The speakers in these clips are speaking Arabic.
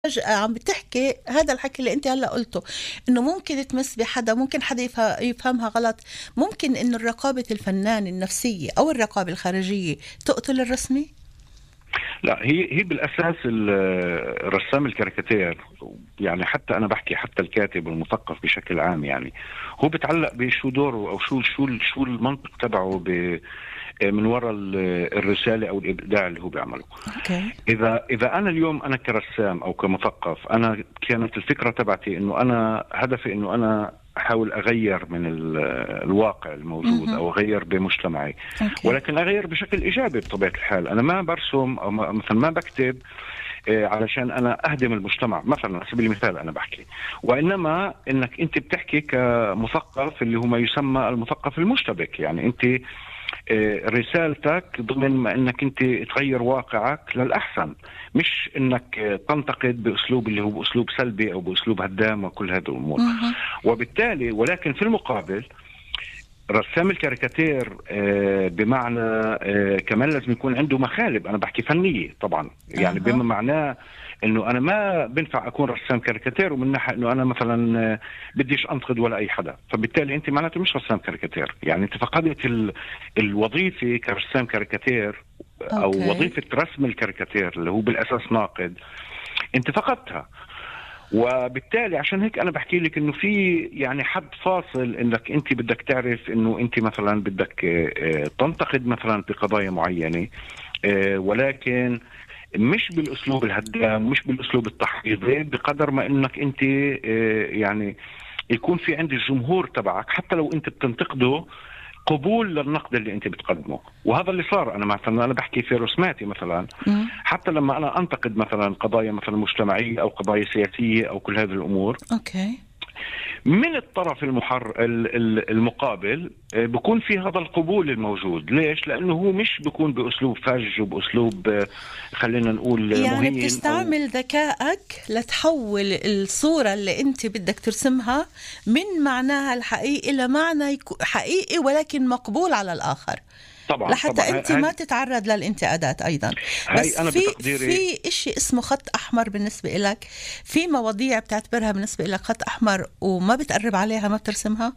فجأة عم بتحكي هذا الحكي اللي انت هلا قلته، انه ممكن تمس بحدا، ممكن حدا يفهمها غلط، ممكن انه الرقابة الفنان النفسية او الرقابة الخارجية تقتل الرسمي. لا، هي بالاساس الرسام الكاريكاتير، يعني حتى انا بحكي حتى الكاتب والمثقف بشكل عام، يعني هو بتعلق بشو دوره او شو المنطق تبعه من وراء الرساله او الابداع اللي هو بيعمله. اوكي. اذا انا اليوم انا كرسام او كمثقف، انا كانت الفكره تبعتي انه انا هدفي انه انا احاول اغير من الواقع الموجود او اغير بمجتمعي. أوكي. ولكن اغير بشكل ايجابي بطبيعه الحال. انا ما برسم او مثلا ما بكتب علشان انا اهدم المجتمع مثلا، على سبيل المثال انا بحكي، وانما انك انت بتحكي كمثقف اللي هو ما يسمى المثقف المشتبك. يعني انت رسالتك ضمن ما انك انت تغير واقعك للاحسن، مش انك تنتقد باسلوب اللي هو باسلوب سلبي او باسلوب هدام وكل هذه الامور. وبالتالي ولكن في المقابل رسام الكاريكاتير بمعنى كمان لازم يكون عنده مخالب. انا بحكي فنيه طبعا، يعني بما معناه انه انا ما بنفع اكون رسام كاريكاتير ومن ناحيه انه انا مثلا بديش انتقد ولا اي حدا، فبالتالي انت معناته مش رسام كاريكاتير. يعني انت فقدت الوظيفه كرسام كاريكاتير او وظيفه رسم الكاريكاتير اللي هو بالاساس ناقد، انت فقدتها. وبالتالي عشان هيك انا بحكي لك انه في يعني حد فاصل، انك انت بدك تعرف انه انت مثلا بدك تنتقد مثلا بقضايا معينه، ولكن مش بالاسلوب الهدام، مش بالاسلوب التحريضي، بقدر ما انك انت يعني يكون في عند الجمهور تبعك حتى لو انت بتنتقده قبول للنقد اللي انت بتقدمه. وهذا اللي صار. انا مثلا انا بحكي في رسماتي مثلا، حتى لما انا انتقد مثلا قضايا مثلا مجتمعيه او قضايا سياسيه او كل هذه الامور، اوكي، من الطرف المقابل بيكون في هذا القبول الموجود. ليش؟ لأنه هو مش بيكون بأسلوب فج وبأسلوب خلينا نقول يعني مهين، بتستعمل ذكائك لتحول الصورة اللي انت بدك ترسمها من معناها الحقيقي لمعنى حقيقي ولكن مقبول على الآخر. طبعا لحتى طبعا انت ما تتعرض للانتقادات ايضا. بس أنا في اشي اسمه خط احمر بالنسبة لك، في مواضيع بتعتبرها بالنسبة لك خط احمر وما بتقرب عليها، ما بترسمها؟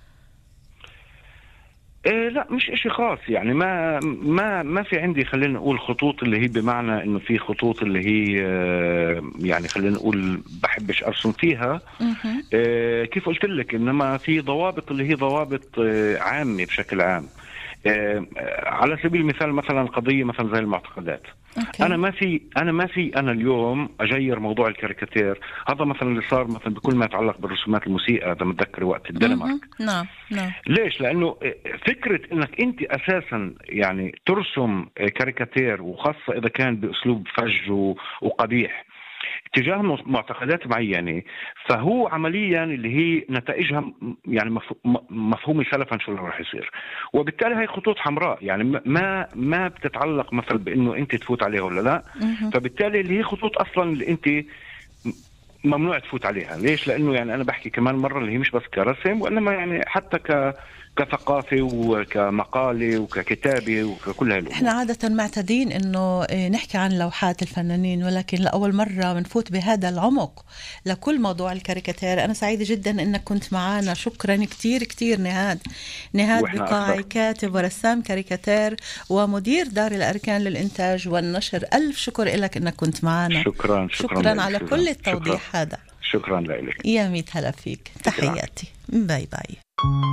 لا، مش اشي خاص. يعني ما في عندي خلينا نقول خطوط اللي هي بمعنى انه في خطوط اللي هي يعني خلينا نقول بحبش ارسم فيها. كيف قلت لك، انما في ضوابط اللي هي ضوابط عامة بشكل عام. على سبيل المثال مثلا قضية مثلا زي المعتقدات. أوكي. انا ما في انا اليوم اجير موضوع الكاريكاتير. هذا مثلا اللي صار مثلا بكل ما يتعلق بالرسومات الموسيقى، اذا متذكر وقت الدنمارك. نعم. ليش؟ لانه فكرة انك انت اساسا يعني ترسم كاريكاتير، وخاصة اذا كان باسلوب فج وقبيح تجاه معتقدات معينة، فهو عمليا اللي هي نتائجها يعني مفهوم سلفا شو اللي راح يصير. وبالتالي هي خطوط حمراء، يعني ما بتتعلق مثلا بانه انت تفوت عليها ولا لا. فبالتالي اللي هي خطوط اصلا اللي انت ممنوع تفوت عليها. ليش؟ لانه يعني انا بحكي كمان مرة اللي هي مش بس كرسم، وانما يعني حتى كثقافة وكمقالة وككتابة وككل هاي الأمور. احنا عادة معتادين انه نحكي عن لوحات الفنانين، ولكن لأول مرة بنفوت بهذا العمق لكل موضوع الكاريكاتير. انا سعيدة جدا انك كنت معنا. شكرا كتير كتير نهاد بقاعي، كاتب ورسام كاريكاتير ومدير دار الأركان للإنتاج والنشر. ألف شكر لك انك كنت معنا. شكرا على كل التوضيح هذا. شكرا لك. يا ميت هلا فيك. تحياتي. باي باي.